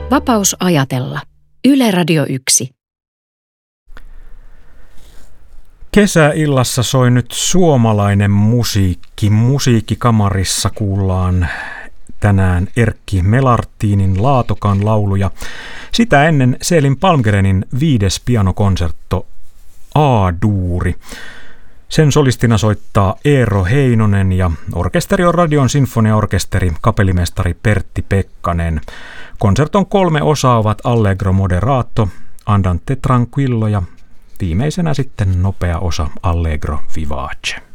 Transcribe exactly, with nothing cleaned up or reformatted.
Vapaus ajatella. Yle Radio yksi. Kesäillassa soi nyt suomalainen musiikki. Musiikkikamarissa kuullaan tänään Erkki Melartinin Laatokan lauluja. Sitä ennen Selin Palmgrenin viides pianokonsertto A-duuri. Sen solistina soittaa Eero Heinonen ja orkesteri on Radion sinfoniaorkesteri, kapellimestari Pertti Pekkanen. Konserton kolme osaa ovat Allegro moderato, Andante tranquillo ja viimeisenä sitten nopea osa Allegro vivace.